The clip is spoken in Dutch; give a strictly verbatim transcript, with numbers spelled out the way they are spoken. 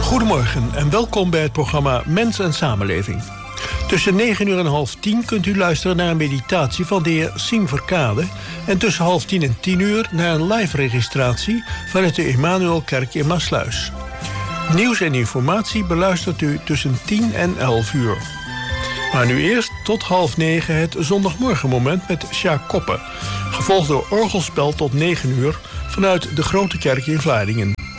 Goedemorgen en welkom bij het programma Mens en Samenleving. Tussen negen uur en half tien kunt u luisteren naar een meditatie van de heer Siem Verkade. En tussen half tien en tien uur naar een live registratie vanuit de Emmanuelkerk in Maassluis. Nieuws en informatie beluistert u tussen tien en elf uur. Maar nu eerst tot half negen het zondagmorgenmoment met Sjaak Koppen. Gevolgd door orgelspel tot negen uur vanuit de Grote Kerk in Vlaardingen.